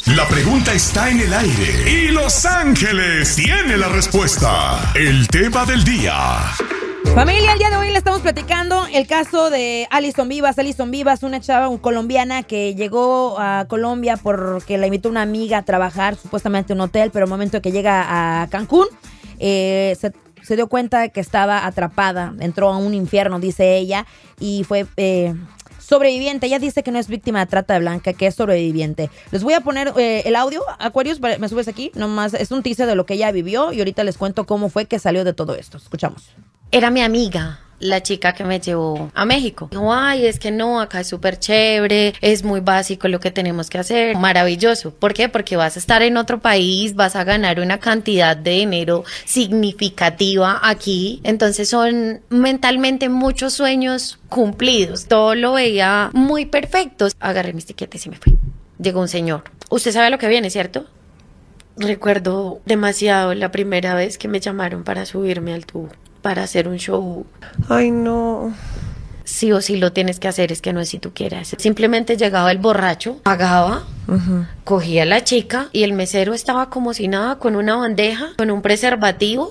La pregunta está en el aire y Los Ángeles tiene la respuesta. El tema del día. Familia, el día de hoy le estamos platicando el caso de Alison Vivas. Alison Vivas, una chava colombiana que llegó a Colombia porque la invitó una amiga a trabajar supuestamente en un hotel, pero al momento que llega a Cancún, se dio cuenta de que estaba atrapada, entró a un infierno, dice ella, y fue sobreviviente. Ella dice que no es víctima de trata de blanca, que es sobreviviente. Les voy a poner el audio, Aquarius, me subes aquí, nomás es un teaser de lo que ella vivió y ahorita les cuento cómo fue que salió de todo esto. Escuchamos. Era mi amiga, la chica que me llevó a México. Dijo, ay, es que no, acá es súper chévere, es muy básico lo que tenemos que hacer, maravilloso. ¿Por qué? Porque vas a estar en otro país, vas a ganar una cantidad de dinero significativa aquí. Entonces son mentalmente muchos sueños cumplidos. Todo lo veía muy perfecto. Agarré mis tiquetes y me fui. Llegó un señor. Usted sabe lo que viene, ¿cierto? Recuerdo demasiado la primera vez que me llamaron para subirme al tubo, para hacer un show. Ay, no. Sí o sí lo tienes que hacer, es que no es si tú quieras. Simplemente llegaba el borracho, pagaba, cogía a la chica y el mesero estaba como si nada, con una bandeja, con un preservativo